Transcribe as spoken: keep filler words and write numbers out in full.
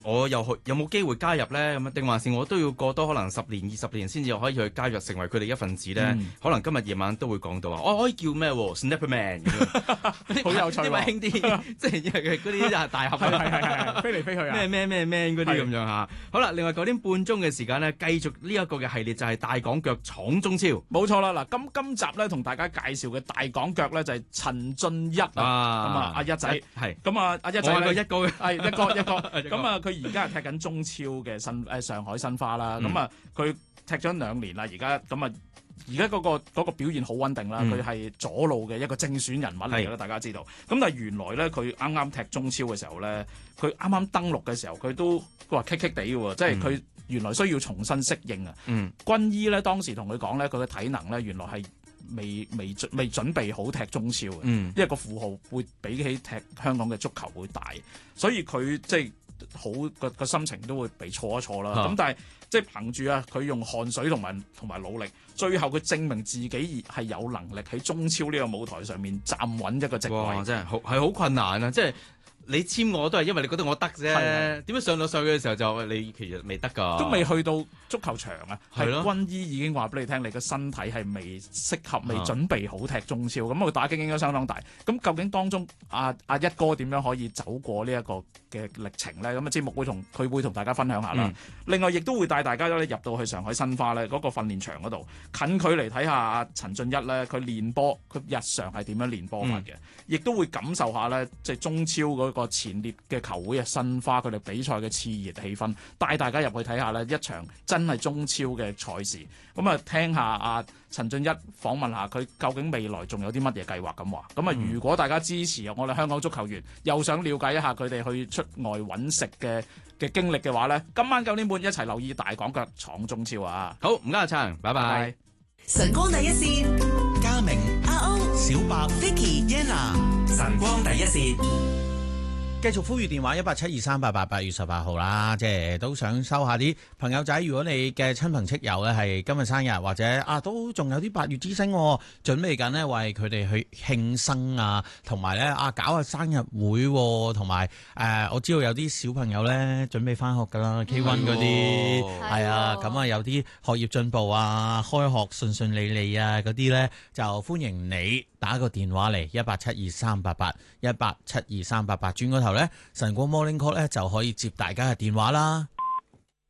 我又去有冇機會加入咧？咁定還是我都要過多可能十年二十年先至可以去加入成為佢哋一份子咧？嗯、可能今日夜晚都會講到啊！我可以叫咩 ？Snapperman 好有趣喎！ 呢位兄啲，即係嗰啲就係大俠係係係飛嚟飛去啊！ 咩咩咩咩嗰啲咁樣嚇。好啦，另外九點半鐘嘅時間咧，繼續呢一個嘅系列就係大港腳闖中超。 冇錯啦！嗱，今今集咧同大家介紹嘅大港腳咧就係陳俊一啊，咁啊阿一仔係咁啊阿一仔咧一個嘅係一個一個咁啊佢。而家係踢緊中超嘅新誒上海申花啦，咁啊佢踢咗兩年啦，而家咁啊而家嗰個嗰、嗰個表現好穩定啦，佢係、嗯、左路嘅一個正選人物嚟嘅啦，大家知道。咁但係原來咧，佢啱啱踢中超嘅時候咧，佢啱啱登陸嘅時候，佢都佢話棘棘地嘅喎，即係佢原來需要重新適應啊。嗯，軍醫咧當時同佢講咧，佢嘅體能咧原來係未未準未準備好踢中超嘅，嗯、因為個負荷會比起踢香港嘅足球會大，所以佢即係。好個個心情都會被挫一挫啦，咁、啊、但係即係憑住啊，佢用汗水同埋同埋努力，最後佢證明自己係有能力喺中超呢個舞台上面站穩一個席位。哇！真係好係好困難啊！即係你簽我都係因為你覺得我得啫，點解上到上去嘅時候就你其實未得㗎？都未去到足球場啊，係軍醫已經話俾你聽，你個身體係未適合、未準備好踢中超，咁佢打擊應該相當大。咁究竟當中阿阿一哥點樣可以走過呢一個嘅歷程咧？咁啊節目會同佢會同大家分享下啦。嗯、另外亦都會帶大家咧入到去上海申花咧嗰個訓練場嗰度，近距離睇下阿陳俊一咧佢練波，佢日常係點樣練波法嘅，亦、嗯、都會感受下咧即係中超嗰個前列嘅球會嘅申花佢哋比賽嘅熾熱氣氛，帶大家入去睇下咧一場真係中超嘅賽事。咁啊聽下阿陳俊一訪問下佢究竟未來仲有啲乜嘢計劃咁話。咁啊、嗯、如果大家支持我哋香港足球員，又想了解一下佢哋去出外揾食嘅嘅經歷嘅話咧，今晚九點半一齊留意大港腳闖中超啊！好，唔該阿燦，拜拜。 晨光第一線， 嘉明、 阿歐、 小白、 Vicky、Yana， 晨光第一線。 繼續呼籲電話一八七二三八八，八月十八號啦，即係都想收下啲朋友仔。如果你嘅親朋戚友咧係今日生日，或者啊都仲有啲八月之星，準備緊呢為佢哋去慶生啊，同埋咧啊搞下生日會，同埋誒我知道有啲小朋友咧準備翻學噶啦 K 一嗰啲係啊，咁啊有啲學業進步啊，開學順順利利啊嗰啲咧就歡迎你打個電話嚟一八七二三八八一八七二三八八，轉個頭咧晨光 Morning Call 咧就可以接大家嘅電話啦。